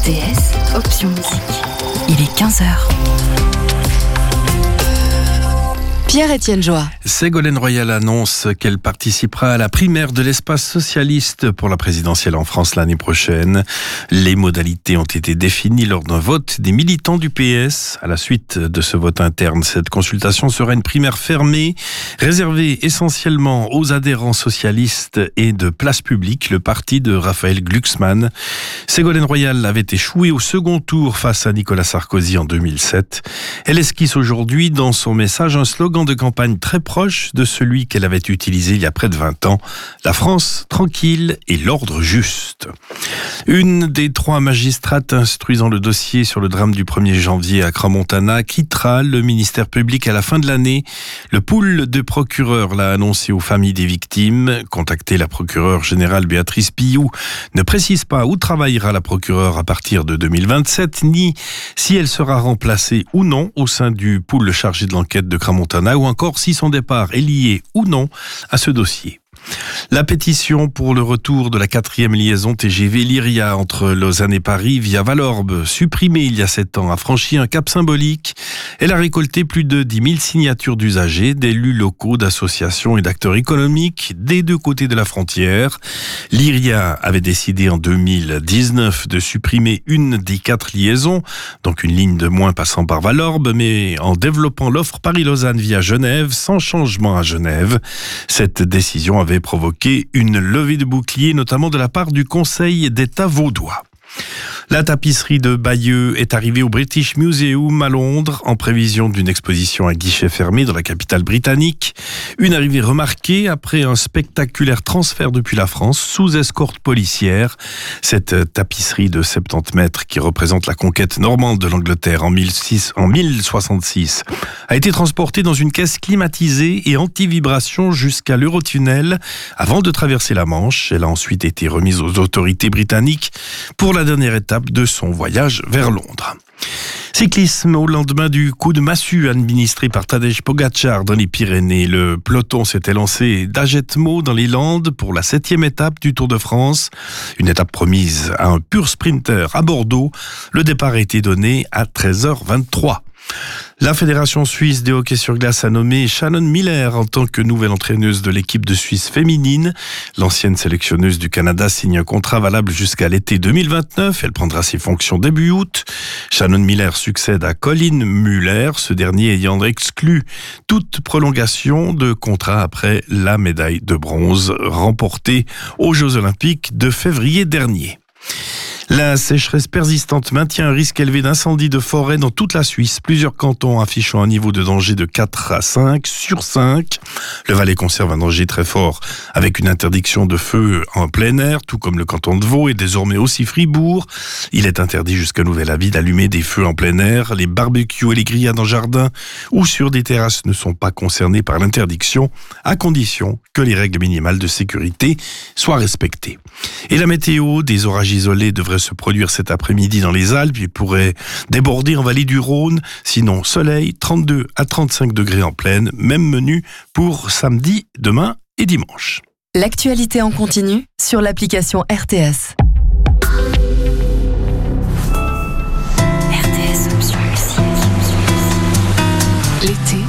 RTS, option musique. Il est 15h. Pierre-Étienne Joie. Ségolène Royal annonce qu'elle participera à la primaire de l'espace socialiste pour la présidentielle en France l'année prochaine. Les modalités ont été définies lors d'un vote des militants du PS. À la suite de ce vote interne, cette consultation sera une primaire fermée, réservée essentiellement aux adhérents socialistes et de Place Publique, le parti de Raphaël Glucksmann. Ségolène Royal avait échoué au second tour face à Nicolas Sarkozy en 2007. Elle esquisse aujourd'hui dans son message un slogan de campagne très proche de celui qu'elle avait utilisé il y a près de 20 ans. La France tranquille et l'ordre juste. Une des 3 magistrates instruisant le dossier sur le drame du 1er janvier à Crans-Montana quittera le ministère public à la fin de l'année. Le pool de procureurs l'a annoncé aux familles des victimes. Contactée, la procureure générale Béatrice Pillou ne précise pas où travaillera la procureure à partir de 2027, ni si elle sera remplacée ou non au sein du pool chargé de l'enquête de Crans-Montana, ou encore si son départ est lié ou non à ce dossier. La pétition pour le retour de la 4e liaison TGV Lyria entre Lausanne et Paris via Vallorbe, supprimée il y a 7 ans, a franchi un cap symbolique. Elle a récolté plus de 10 000 signatures d'usagers, d'élus locaux, d'associations et d'acteurs économiques des 2 côtés de la frontière. Lyria avait décidé en 2019 de supprimer une des 4 liaisons, donc une ligne de moins passant par Vallorbe, mais en développant l'offre Paris-Lausanne via Genève, sans changement à Genève. Cette décision avait provoqué une levée de boucliers, notamment de la part du Conseil d'État vaudois. La tapisserie de Bayeux est arrivée au British Museum à Londres en prévision d'une exposition à guichet fermé dans la capitale britannique. Une arrivée remarquée après un spectaculaire transfert depuis la France sous escorte policière. Cette tapisserie de 70 mètres qui représente la conquête normande de l'Angleterre en 1066 a été transportée dans une caisse climatisée et anti-vibration jusqu'à l'Eurotunnel avant de traverser la Manche. Elle a ensuite été remise aux autorités britanniques pour la dernière étape de son voyage vers Londres. Cyclisme au lendemain du coup de massue administré par Tadej Pogačar dans les Pyrénées. Le peloton s'était lancé d'Agetmo dans les Landes pour la 7e étape du Tour de France. Une étape promise à un pur sprinter à Bordeaux. Le départ a été donné à 13h23. La Fédération suisse de hockey sur glace a nommé Shannon Miller en tant que nouvelle entraîneuse de l'équipe de Suisse féminine. L'ancienne sélectionneuse du Canada signe un contrat valable jusqu'à l'été 2029. Elle prendra ses fonctions début août. Shannon Miller succède à Colin Muller, ce dernier ayant exclu toute prolongation de contrat après la médaille de bronze remportée aux Jeux Olympiques de février dernier. La sécheresse persistante maintient un risque élevé d'incendie de forêt dans toute la Suisse. Plusieurs cantons affichant un niveau de danger de 4 à 5 sur 5. Le Valais conserve un danger très fort avec une interdiction de feu en plein air, tout comme le canton de Vaud et désormais aussi Fribourg. Il est interdit jusqu'à nouvel avis d'allumer des feux en plein air. Les barbecues et les grillades en jardin ou sur des terrasses ne sont pas concernés par l'interdiction, à condition que les règles minimales de sécurité soient respectées. Et la météo, des orages isolés devraient se produire cet après-midi dans les Alpes et pourraient déborder en vallée du Rhône. Sinon, soleil, 32 à 35 degrés en plaine. Même menu pour samedi, demain et dimanche. L'actualité en continu sur l'application RTS. RTS option musique. L'été